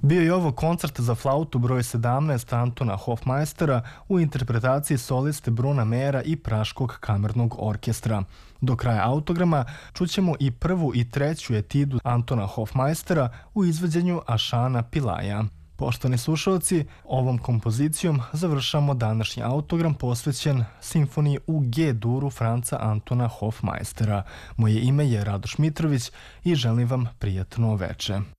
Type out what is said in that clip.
Bio je ovo koncert za flautu broj 17 Antona Hofmeistera u interpretaciji soliste Bruna Mera i Praškog kamernog orkestra. Do kraja autograma čućemo i prvu i treću etidu Antona Hofmeistera u izvođenju Ašana Pilaja. Poštovani slušalci, ovom kompozicijom završamo današnji autogram posvećen simfoniji u G-duru Franca Antona Hofmeistera. Moje ime je Radoš Mitrović i želim vam prijatno veče.